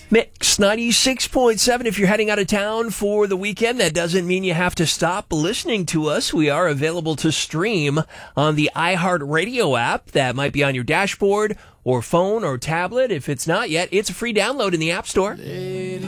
Mix 96.7. If you're heading out of town for the weekend, that doesn't mean you have to stop listening to us. We are available to stream on the iHeartRadio app. That might be on your dashboard or phone or tablet. If it's not yet, it's a free download in the App Store.